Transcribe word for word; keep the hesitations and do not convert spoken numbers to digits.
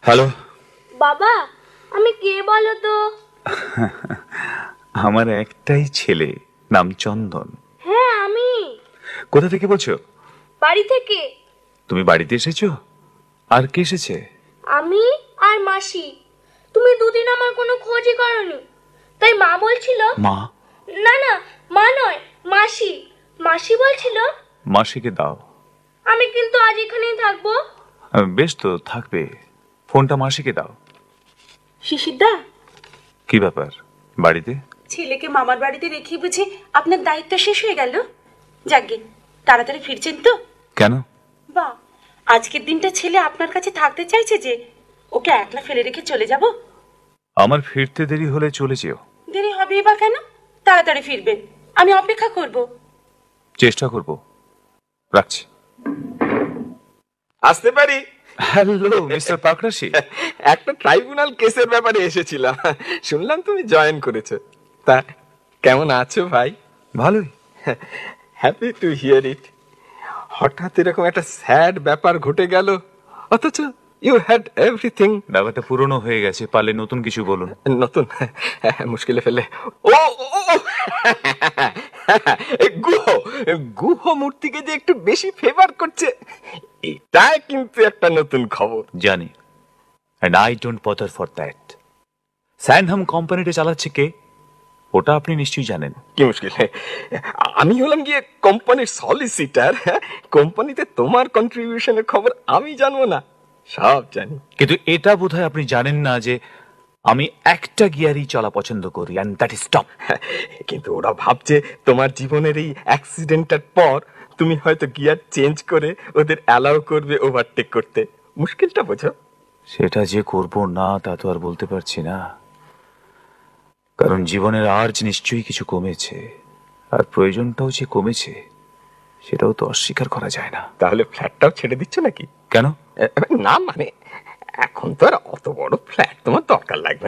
Hello বাবা, আমি কে বলো তো? আমার একটাই ছেলে, নাম চন্দন। হ্যাঁ আমি। কোথা থেকে বলছো? বাড়ি থেকে। তুমি বাড়িতে এসেছো? আর কে এসেছে? আমি আর মাসি। তুমি দুদিন আমার কোনো খোঁজই করনি, তাই মা বলছিল। মা? না না, মা নয়, মাসি। মাসি বলছিল মাসিকে দাও। আমি কিন্তু আজ এখানেই থাকবো। আহ, বেশ তো, থাকবে। ফোনটা মাসিকে দাও। শিশিরদা, কি ব্যাপার বাড়িতে? ছেলেকে মামার বাড়িতে রেখে বুঝি আপনার দায়িত্ব শেষ হয়ে গেল? যাকগে, তাড়াতাড়ি ফিরছেন তো? কেন? বাহ, আজকের দিনটা ছেলে আপনার কাছে থাকতে চাইছে যে, ওকে একলা ফেলে রেখে চলে যাব? আমার ফিরতে দেরি হলে চলে যেও। দেরি হবেই বা কেন? তাড়াতাড়ি ফিরবেন, আমি অপেক্ষা করব। চেষ্টা করব। রাখছি। আসতে পারি? Hello mister Pakrashi. একটা ট্রাইব্যুনাল কেসের ব্যাপারে এসেছিলাম, শুনলাম তুমি জয়েন করেছো। তা কেমন আছো ভাই? ভালোই। হ্যাপি টু হিয়ার ইট। হঠাৎ এরকম একটা স্যাড ব্যাপার ঘটে গেল, অথচ ইউ হ্যাড এভরিথিং। ব্যাপারটা পুরনো হয়ে গেছে, পারলে নতুন কিছু বলুন। নতুন? মুশকিলে ফেলে। ও ও, ও, গুহ গুহ মূর্তিকে যে একটু বেশি ফেভার করছে, এটা কিন্তু একটা নতুন খবর। জানি, and I don't bother for that. স্যানহাম কোম্পানিটা চালাচ্ছে কে, ওটা আপনি নিশ্চয়ই জানেন। কি মুশকিল? আমি হলাম গিয়ে কোম্পানির সলিসিটার। কোম্পানিতে তোমার কন্ট্রিবিউশনের খবর আমি জানবো না? সব জানি। কিন্তু এটা বোধহয় আপনি জানেন না যে আমি একটা গিয়ারই চলা পছন্দ করি, and that is stop. কিন্তু ওরা ভাবছে তোমার জীবনের এই অ্যাক্সিডেন্টটার পর তুমি হয়তো গিয়ার চেঞ্জ করে ওদের অ্যালাউ করবে ওভারটেক করতে। মুশকিলটা বোঝো? সেটা যে করব না তা তো আর বলতে পারছি না, কারণ জীবনের আর্জ নিশ্চয়ই কিছু কমেছে, আর প্রয়োজনটাও যে কমেছে সেটাও তো অস্বীকার করা যায় না। তাহলে ফ্ল্যাটটাও ছেড়ে দিচ্ছ নাকি? কেন? না মানে এখন তো আর অত বড় ফ্ল্যাট তোমার দরকার লাগবে